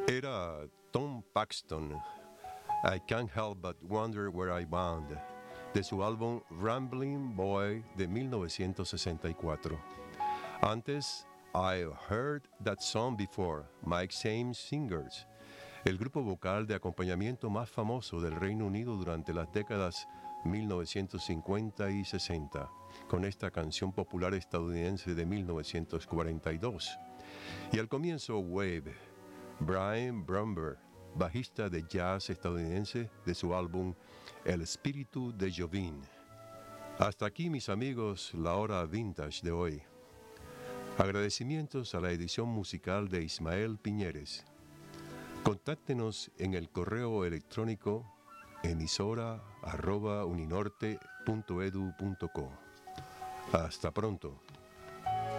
Era Tom Paxton, I Can't Help But Wonder Where I Bound, de su álbum Rambling Boy de 1964. Antes, I've Heard That Song Before, Mike James Singers, el grupo vocal de acompañamiento más famoso del Reino Unido durante las décadas 1950 y 60, con esta canción popular estadounidense de 1942. Y al comienzo, Wave, Brian Bromberg, bajista de jazz estadounidense de su álbum El Espíritu de Jovin. Hasta aquí, mis amigos, la hora vintage de hoy. Agradecimientos a la edición musical de Ismael Piñeres. Contáctenos en el correo electrónico emisora@uninorte.edu.co. Hasta pronto.